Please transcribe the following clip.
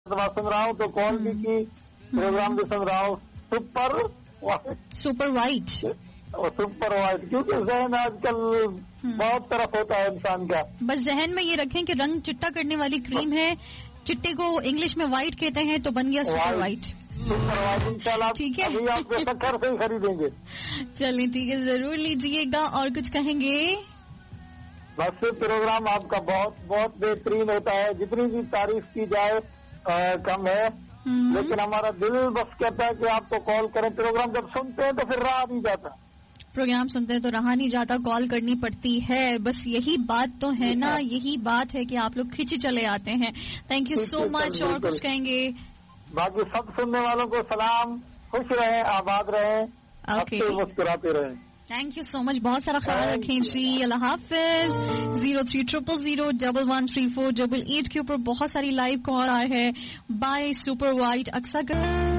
सुन रहा हूँ तो कॉल भी की, प्रोग्राम भी सुन रहा हूँ। सुपर वाइट और सुपर वाइट, क्योंकि जहन आजकल बहुत तरफ होता है इंसान का। बस जहन में ये रखें कि रंग चिट्टा करने वाली क्रीम है, चिट्टे को इंग्लिश में वाइट कहते हैं, तो बन गया सुपर वाइट। सुपर वाइट इंशाल्लाह, ठीक है, अभी आपको शक्कर से ही खरीदेंगे। चलिए ठीक है, जरूर लीजिएगा। और कुछ कहेंगे? बस प्रोग्राम आपका बहुत बहुत बेहतरीन होता है, जितनी भी तारीफ की जाए कम है, लेकिन हमारा दिल बस कहता है कि आपको कॉल करें। प्रोग्राम जब सुनते हैं तो फिर रहा नहीं जाता, प्रोग्राम सुनते हैं तो रहा नहीं जाता, कॉल करनी पड़ती है। बस यही बात तो है ना, यही बात है कि आप लोग खिंचे चले आते हैं। Thank you so much. और कुछ कहेंगे? बाकी सब सुनने वालों को सलाम, खुश रहें, आबाद रहें, ओके, मुस्कुराते रहें। थैंक यू सो मच, बहुत सारा ख्याल रखें जी, अल्लाह हाफिज। 0300013488 के ऊपर बहुत सारी लाइव कॉल आ रहे हैं। By super white Aqsa.